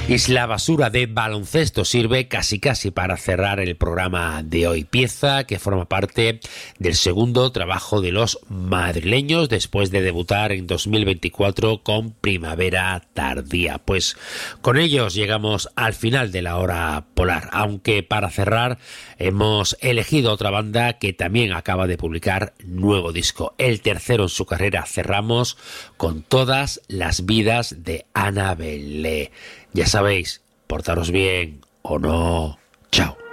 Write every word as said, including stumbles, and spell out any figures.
Isla Basura de Baloncesto sirve casi casi para cerrar el programa de hoy. Pieza que forma parte del segundo trabajo de los madrileños después de debutar en dos mil veinticuatro con Primavera Tardía. Pues con ellos llegamos al final de la hora polar, aunque para cerrar hemos elegido otra banda que también acaba de publicar nuevo disco, el tercero en su carrera. Cerramos con Todas las vidas de Ana Belé. Ya sabéis, portaros bien o no. Chao.